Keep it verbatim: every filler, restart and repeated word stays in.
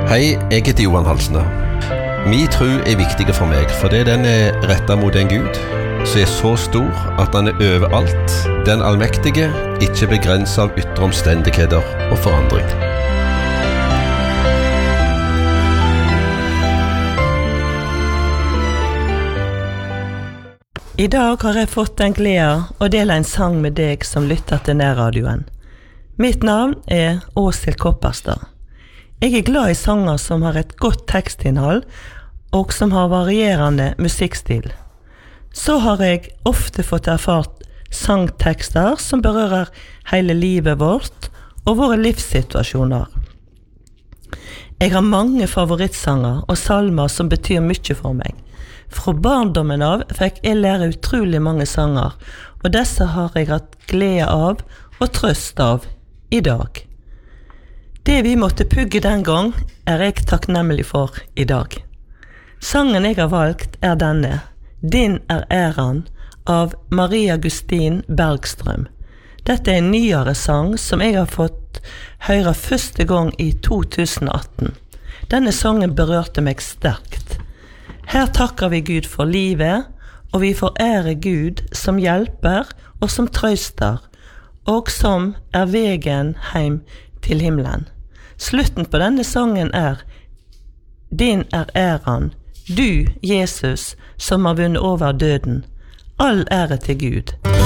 Hei, jeg heter Johan Halsne. Min tro er viktig for meg, fordi den er rettet mot en Gud som er så stor at han er overalt, den allmektige, ikke begrenset av ytre omstendigheter og forandring. I dag har jeg fått den glede å dele en sang med deg som lytter til nærradioen. Mitt navn er Åshild Kopperstad. Jeg er glad i sanger som har et godt tekstinnhold og som har varierende musikkstil. Så har jeg ofte fått erfart sangtekster som berører hele livet vårt og våre livssituasjoner. Jeg har mange favorittsanger og salmer som betyr mye for meg. Fra barndommen av fikk jeg lære utrolig mange sanger, og disse har jeg hatt glede av og trøst av i dag. Det vi måtte pugge den gang, er jeg takknemlig for i dag. Sangen jeg har valgt er denne, Din er æren, av Maria Gustin Bergstrøm. Dette er en nyere sang som jeg har fått høre første gang i to tusen atten. Denne sangen berørte meg sterkt. Her takker vi Gud for livet, og vi forærer Gud som hjelper og som trøster, og som er vegen heim til himmelen. Slutten på denne sangen er Din er æren, du, Jesus, som har vunnet over døden. All ære til Gud.